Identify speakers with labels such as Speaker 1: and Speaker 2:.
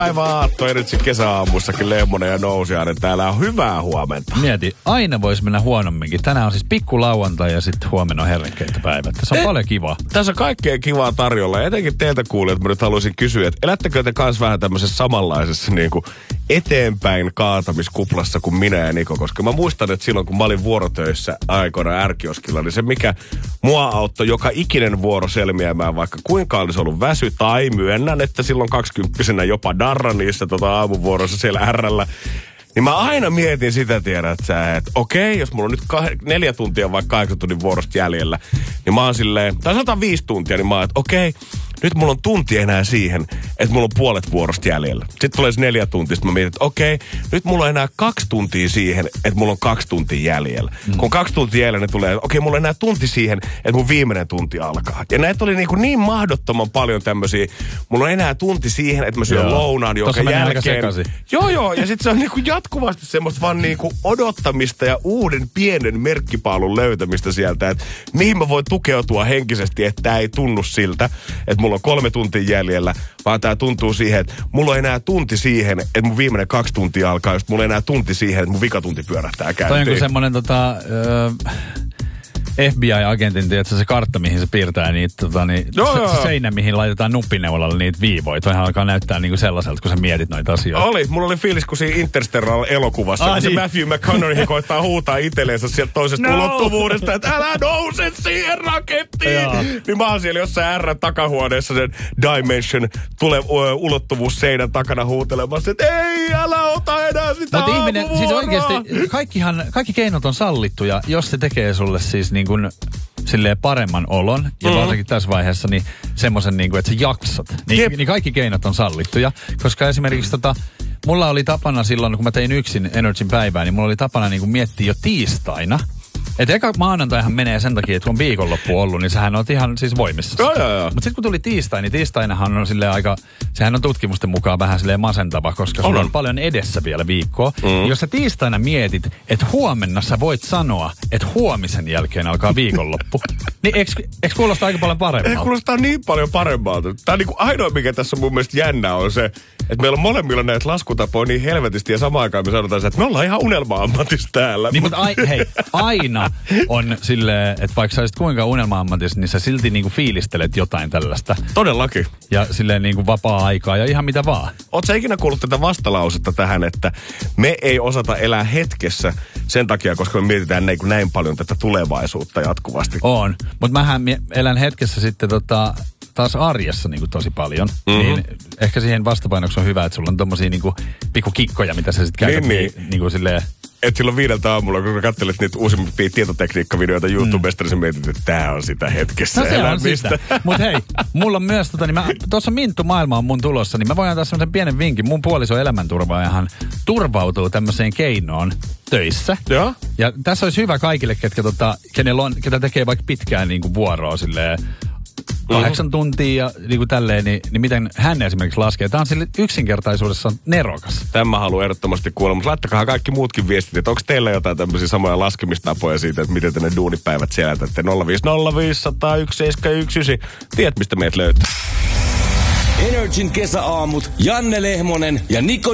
Speaker 1: Päivä aatto, Energy kesäaamussakin Lehmonen ja Nousiainen. Täällä on hyvää huomenta.
Speaker 2: Mieti, aina voisi mennä huonomminkin. Tänään on siis pikkulauantai ja sitten huomenna on herrenkeittopäivä. Tässä on paljon kivaa.
Speaker 1: Tässä on kaikkea kivaa tarjolla. Ja etenkin teiltä kuulijat mä nyt haluaisin kysyä, että elättekö te kans vähän tämmöisessä samanlaisessa niinku eteenpäin kaatamiskuplassa kuin minä ja Niko? Koska mä muistan, että silloin kun mä olin vuorotöissä aikoina R-kioskilla, niin se mikä mua auttoi joka ikinen vuoro selviämään, vaikka kuinka olisi ollut väsy tai myönnän, että silloin 20-vuotiaana jopa darra niissä aamuvuorossa siellä R:llä. Niin mä aina mietin sitä, tiedät sä, että okei, jos mulla on nyt 4 tuntia vaikka 8 tunnin vuorosta jäljellä, niin mä oon silleen, tai 105 tuntia, niin mä oon, että okei, nyt mulla on tunti enää siihen, että mulla on puolet vuorosta jäljellä. Sitten tulee se 4 tuntia, sitten mä mietin, että okei, nyt mulla on enää 2 tuntia siihen, että mulla on 2 tuntia jäljellä. Kun 2 tuntia jäljellä, niin tulee, okei, mulla on enää tunti siihen, että mun viimeinen tunti alkaa. Ja näitä oli niin mahdottoman paljon tämmöisiä, mulla on enää tunti siihen, että mä syön lounaan, jonka jälkeen. Joo, ja sitten se on niinku jatkuvasti semmoista vaan niinku odottamista ja uuden pienen merkkipaalun löytämistä sieltä, että mihin mä voin tukeutua henkisesti, että tää ei tunnu siltä, että mulla on 3 tuntia jäljellä, vaan tää tuntuu siihen, että mulla on enää tunti siihen, että mun viimeinen 2 tuntia alkaa, just mulla on enää tunti siihen, että mun vikatunti pyörähtää käyntiin.
Speaker 2: Toi on kuin semmonen FBI-agentin, tiedätkö, se kartta, mihin se piirtää niitä, se seinä, mihin laitetaan nuppineulalla niitä viivoja. Toihan alkaa näyttää niinku sellaiselta, kun sä mietit noita asioita. Mulla oli fiilis, kun siinä Interstellar-elokuvassa, kun se Matthew McConaughey koittaa huutaa itsellensä sieltä toisesta ulottuvuudesta, että älä nouse siihen rakettiin! Niin mä oon siellä jossain R-takahuoneessa sen Dimension ulottuvuus seinän takana huutelemassa, että ei, älä ota enää sitä aamuvuoroa! Mutta ihminen, siis oikeesti, kaikki keinot on sallittuja, jos se tekee sulle siis niin kuin silleen paremman olon, ja varsinkin tässä vaiheessa niin semmoisen, niin kuin, että sä jaksat. Niin kaikki keinot on sallittuja, koska esimerkiksi mulla oli tapana silloin, kun mä tein yksin Energyn päivää, niin mulla oli tapana niin kuin miettiä jo tiistaina. Että eka maanantaihan menee sen takia, että kun on viikonloppu ollut, niin sähän on ihan siis voimissa.
Speaker 1: Joo.
Speaker 2: Mutta sitten kun tuli tiistai, niin tiistainahan on silleen aika, sehän on tutkimusten mukaan vähän silleen masentava, koska sulla on paljon edessä vielä viikkoa. Jos sä tiistaina mietit, että huomenna sä voit sanoa, että huomisen jälkeen alkaa viikonloppu, niin eikö kuulostaa aika paljon paremmalta?
Speaker 1: Ei kuulostaa niin paljon paremmalta. Tämä on niin kuin ainoa, mikä tässä on mun mielestä jännä, on se, että meillä on molemmilla näitä laskutapoja niin helvetisti, ja samaan aikaan me sanotaan, että me ollaan ihan unelma-ammatissa täällä.
Speaker 2: Niin, mutta aina on silleen, että vaikka sä olisit kuinka unelma-ammatissa, niin sä silti niinku fiilistelet jotain tällaista.
Speaker 1: Todellakin.
Speaker 2: Ja silleen niinku vapaa-aikaa ja ihan mitä vaan.
Speaker 1: Oot sä ikinä kuullut tätä vastalausetta tähän, että me ei osata elää hetkessä sen takia, koska me mietitään näin paljon tätä tulevaisuutta jatkuvasti?
Speaker 2: On, mutta mähän elän hetkessä sitten taas arjessa niinku tosi paljon. Niin ehkä siihen vastapainoksi on hyvä, että sulla on tommosia niinku pikkukikkoja, mitä sä sit käytät niinku silleen.
Speaker 1: Et silloin 5 aamulla, kun katselet niitä uusimpia tietotekniikkavideoita YouTubesta, niin sä mietit, että tää on sitä hetkessä elämistä.
Speaker 2: Mut hei, mulla on myös tuossa Minttu Maailma on mun tulossa, niin mä voin antaa semmoisen pienen vinkin. Mun puoliso elämänturvaajahan turvautuu tämmöiseen keinoon töissä.
Speaker 1: Joo.
Speaker 2: Ja tässä olisi hyvä kaikille, ketä tekee vaikka pitkään niinku vuoroa silleen 8 tuntia ja niin kuin tälleen, niin miten hän esimerkiksi laskee. Tämä on sille yksinkertaisuudessaan nerokas.
Speaker 1: Tämä haluan ehdottomasti kuulla, mutta laittakaa kaikki muutkin viestit, että onko teillä jotain tämmöisiä samoja laskemistapoja siitä, että miten te ne duunipäivät selätätte. 050501719. Tiedät, mistä meidät löytää.
Speaker 3: Energin kesäaamut, Janne Lehmonen ja Niko